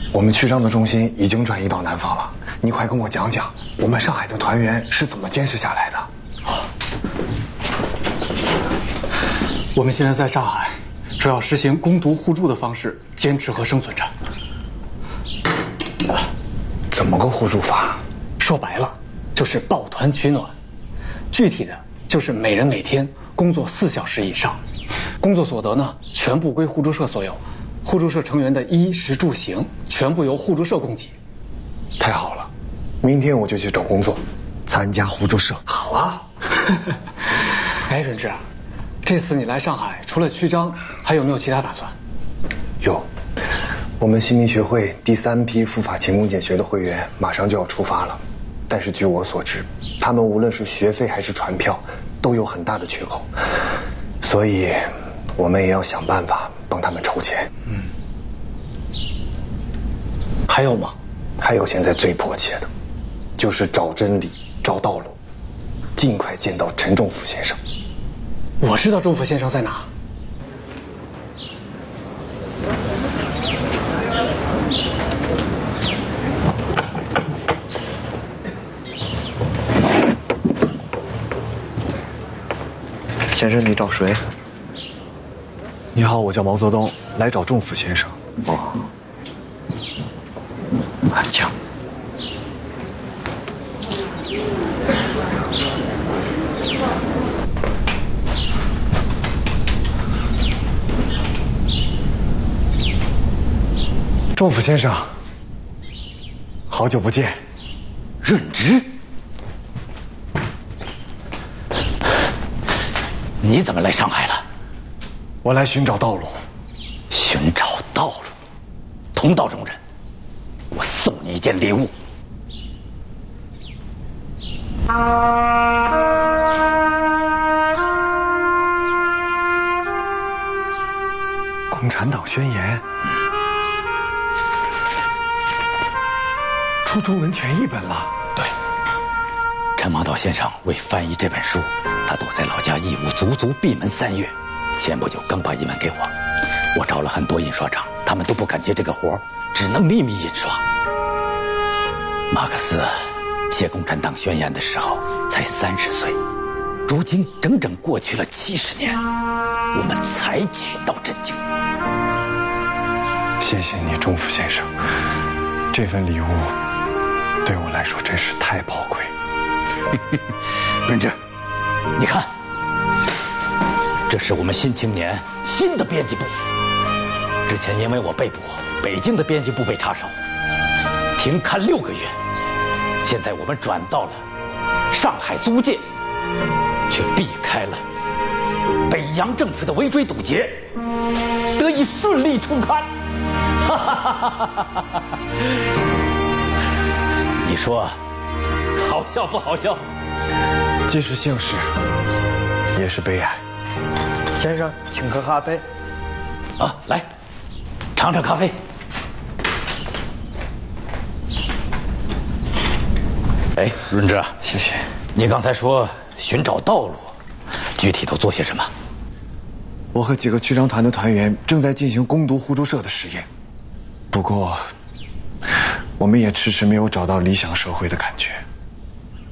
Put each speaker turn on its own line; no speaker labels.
我们曲张的重心已经转移到南方了，你快跟我讲讲，我们上海的团员是怎么坚持下来的？
好，我们现在在上海，主要实行攻读互助的方式，坚持和生存着。
怎么个互助法？
说白了，就是抱团取暖。具体的就是每人每天工作4小时以上，工作所得呢全部归互助社所有，互助社成员的衣食住行全部由互助社供给。
太好了，明天我就去找工作，参加互助社。
好啊。哎，润之，这次你来上海，除了曲张，还有没有其他打算？
有，我们新民学会第3批赴法勤工俭学的会员马上就要出发了。但是据我所知，他们无论是学费还是船票都有很大的缺口，所以我们也要想办法帮他们筹钱。
还有吗？
还有现在最迫切的，就是找真理、找道路，尽快见到陈仲甫先生。
我知道仲甫先生在哪。
先生，你找谁？
你好，我叫毛泽东，来找仲甫先生。
哦，请。
仲甫先生，好久不见。
润之，你怎么来上海了？
我来寻找道路。
寻找道路，同道中人，我送你一件礼物。
共产党宣言，出中文全译本了。
对，陈望道先生为翻译这本书，他躲在老家义乌足足闭门3月，前不久刚把译文给我找了很多印刷厂，他们都不敢接这个活，只能秘密印刷。马克思写《共产党宣言》的时候才30岁，如今整整过去了70年，我们才取到真经。
谢谢你，仲甫先生，这份礼物对我来说真是太宝贵。
润之，你看，这是我们新青年新的编辑部。之前因为我被捕，北京的编辑部被查哨，停刊6个月。现在我们转到了上海租界，却避开了北洋政府的围追堵截，得以顺利出刊。你说好笑不好笑？
既是幸事，也是悲哀。
先生，请喝咖啡。
啊，来，尝尝咖啡。哎，润之，
谢谢。
你刚才说寻找道路，具体都做些什么？
我和几个曲张团的团员正在进行攻读互助社的实验，不过我们也迟迟没有找到理想社会的感觉。